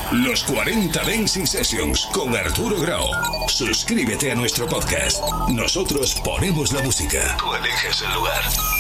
Los 40 Dancing Sessions con Arturo Grau. Suscríbete a nuestro podcast. Nosotros ponemos la música. Tú eliges el lugar.